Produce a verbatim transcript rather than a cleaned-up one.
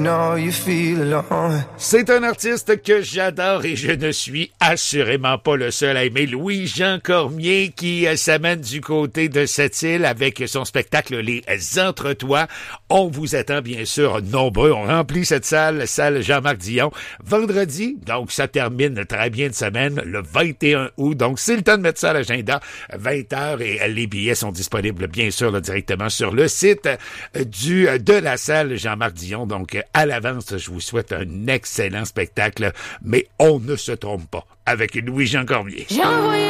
No, you feel alone. C'est un artiste que j'adore et je ne suis assurément pas le seul à aimer. Louis-Jean Cormier qui euh, s'amène du côté de cette île avec son spectacle Les Entretois. On vous attend bien sûr nombreux. On remplit cette salle, salle Jean-Marc Dion, vendredi. Donc ça termine très bien de semaine, le vingt et un août. Donc c'est le temps de mettre ça à l'agenda. vingt heures et les billets sont disponibles bien sûr là, directement sur le site du de la salle Jean-Marc Dion. Donc à l'avance, je vous souhaite un excellent spectacle, mais on ne se trompe pas avec Louis-Jean Cormier. J'ai envoyé